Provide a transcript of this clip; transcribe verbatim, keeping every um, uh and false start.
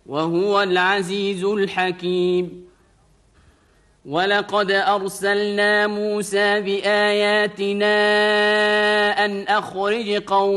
وهو العزيز الحكيم. ولقد أرسلنا موسى بآياتنا أن أخرج قوم